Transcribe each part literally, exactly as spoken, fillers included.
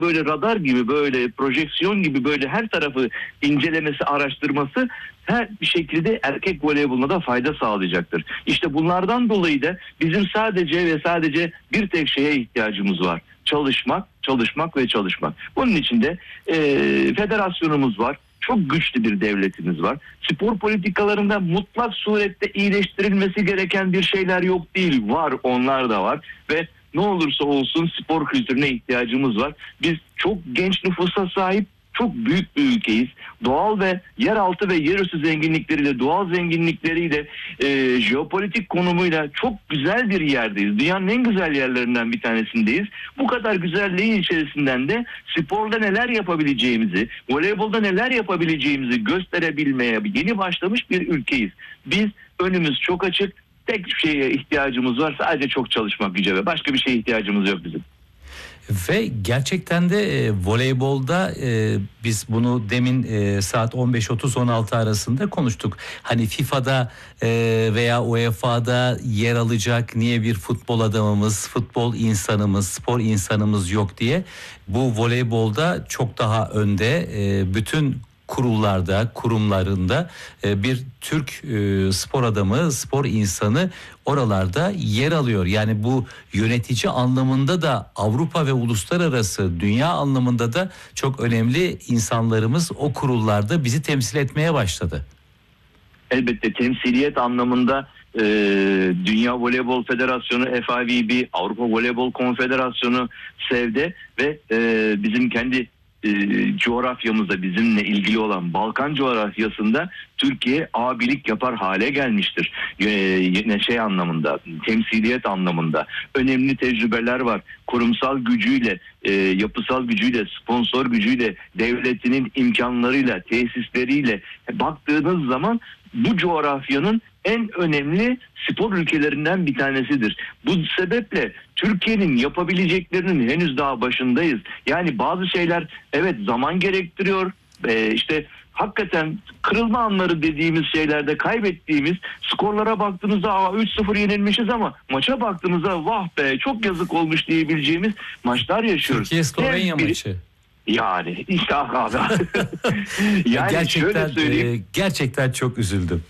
böyle radar gibi, böyle projeksiyon gibi böyle her tarafı incelemesi, araştırması her bir şekilde erkek voleyboluna da fayda sağlayacaktır. İşte bunlardan dolayı da bizim sadece ve sadece bir tek şeye ihtiyacımız var. Çalışmak, çalışmak ve çalışmak. Bunun için de e, federasyonumuz var. Çok güçlü bir devletimiz var. Spor politikalarında mutlak surette iyileştirilmesi gereken bir şeyler yok değil. Var, onlar da var ve ne olursa olsun spor kültürüne ihtiyacımız var. Biz çok genç nüfusa sahip, çok büyük bir ülkeyiz. Doğal ve yeraltı ve yerüstü zenginlikleriyle, doğal zenginlikleriyle, e, jeopolitik konumuyla çok güzel bir yerdeyiz. Dünyanın en güzel yerlerinden bir tanesindeyiz. Bu kadar güzelliğin içerisinden de sporda neler yapabileceğimizi, voleybolda neler yapabileceğimizi gösterebilmeye yeni başlamış bir ülkeyiz. Biz önümüz çok açık. Tek şeye ihtiyacımız var, sadece çok çalışmak güce ve başka bir şeye ihtiyacımız yok bizim. Ve gerçekten de e, voleybolda e, biz bunu demin e, saat on beş otuz on altı arasında konuştuk. Hani FIFA'da e, veya U E F A'da yer alacak niye bir futbol adamımız, futbol insanımız, spor insanımız yok diye. Bu voleybolda çok daha önde, e, bütün kurullarda, kurumlarında bir Türk spor adamı, spor insanı oralarda yer alıyor. Yani bu yönetici anlamında da Avrupa ve uluslararası dünya anlamında da çok önemli insanlarımız o kurullarda bizi temsil etmeye başladı. Elbette temsiliyet anlamında e, Dünya Voleybol Federasyonu, F I V B, Avrupa Voleybol Konfederasyonu, SEV'de ve e, bizim kendi E, coğrafyamızda bizimle ilgili olan Balkan coğrafyasında Türkiye abilik yapar hale gelmiştir. E, yine şey anlamında, temsiliyet anlamında önemli tecrübeler var. Kurumsal gücüyle, e, yapısal gücüyle, sponsor gücüyle, devletinin imkanlarıyla, tesisleriyle baktığınız zaman bu coğrafyanın en önemli spor ülkelerinden bir tanesidir. Bu sebeple Türkiye'nin yapabileceklerinin henüz daha başındayız. Yani bazı şeyler evet zaman gerektiriyor. Ee, işte hakikaten kırılma anları dediğimiz şeylerde kaybettiğimiz skorlara baktığımızda üç sıfır yenilmişiz ama maça baktığımızda vah be çok yazık olmuş diyebileceğimiz maçlar yaşıyoruz. Türkiye-Slovenya bir... maçı. Yani işte abi. Yani gerçekten, şöyle söyleyeyim. E, gerçekten çok üzüldüm.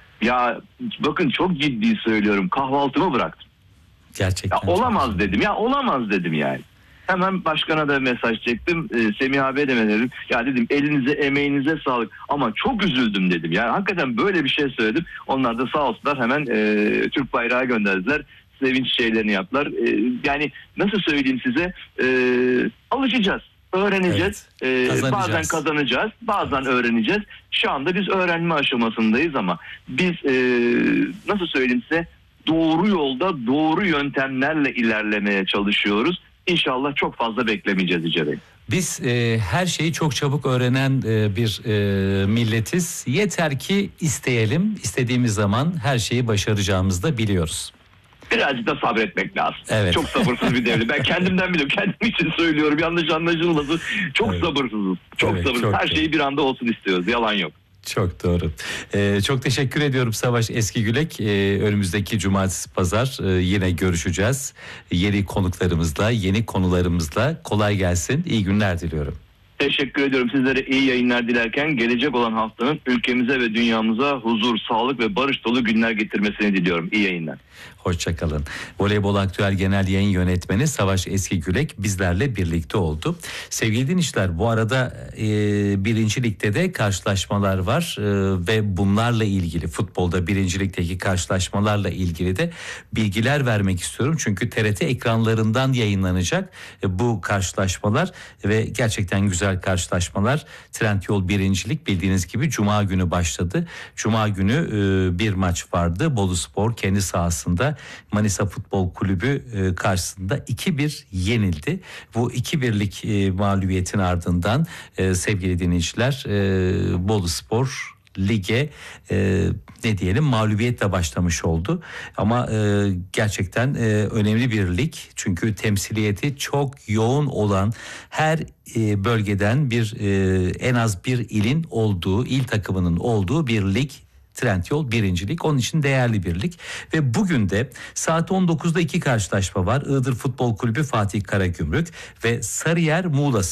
Ya bakın çok ciddi söylüyorum, kahvaltımı bıraktım. Gerçekten. Ya olamaz dedim. Ya olamaz dedim yani. Hemen başkana da mesaj çektim. Ee, Semih abiye de dedim. Ya dedim elinize emeğinize sağlık ama çok üzüldüm dedim. Yani hakikaten böyle bir şey söyledim. Onlar da sağ olsunlar hemen e, Türk bayrağı gönderdiler. Sevinç şeylerini yaptılar. E, yani nasıl söyleyeyim size, e, alışacağız. Öğreneceğiz. Evet, ee, bazen kazanacağız, bazen evet. öğreneceğiz. Şu anda biz öğrenme aşamasındayız ama biz e, nasıl söyleyeyim size, doğru yolda doğru yöntemlerle ilerlemeye çalışıyoruz. İnşallah çok fazla beklemeyeceğiz İce Bey. Biz e, her şeyi çok çabuk öğrenen e, bir e, milletiz. Yeter ki isteyelim. İstediğimiz zaman her şeyi başaracağımızı da biliyoruz. Birazcık da sabretmek lazım. Evet. Çok sabırsız bir devlet. Ben kendimden biliyorum. Kendim için söylüyorum. Yanlış anlaşılmasın. Çok evet. sabırsızız. Çok evet, sabırsız. Çok Her doğru. şeyi bir anda olsun istiyoruz. Yalan yok. Çok doğru. Ee, çok teşekkür ediyorum Savaş Eskigülek. Ee, önümüzdeki cumartesi pazar e, yine görüşeceğiz. Yeni konuklarımızla, yeni konularımızla. Kolay gelsin. İyi günler diliyorum. Teşekkür ediyorum. Sizlere iyi yayınlar dilerken gelecek olan haftanın ülkemize ve dünyamıza huzur, sağlık ve barış dolu günler getirmesini diliyorum. İyi yayınlar. Hoşçakalın. Voleybol Aktüel Genel Yayın Yönetmeni Savaş Eskigülek bizlerle birlikte oldu. Sevgili dinleyiciler, bu arada e, birinci ligde de karşılaşmalar var e, ve bunlarla ilgili futbolda birinci ligdeki karşılaşmalarla ilgili de bilgiler vermek istiyorum. Çünkü T R T ekranlarından yayınlanacak e, bu karşılaşmalar ve gerçekten güzel karşılaşmalar. Trendyol birincilik bildiğiniz gibi Cuma günü başladı. Cuma günü e, bir maç vardı. Boluspor kendi sahasında Manisa Futbol Kulübü e, karşısında iki bir yenildi. Bu iki birlik e, mağlubiyetin ardından e, sevgili dinleyiciler e, Boluspor lige e, ne diyelim mağlubiyetle başlamış oldu. Ama e, gerçekten e, önemli bir lig. Çünkü temsiliyeti çok yoğun olan her e, bölgeden bir e, en az bir ilin olduğu, il takımının olduğu bir lig. Trendyol birincilik, onun için değerli bir lig ve bugün de saat on dokuzda iki karşılaşma var. Iğdır Futbol Kulübü Fatih Karagümrük ve Sarıyer Muğla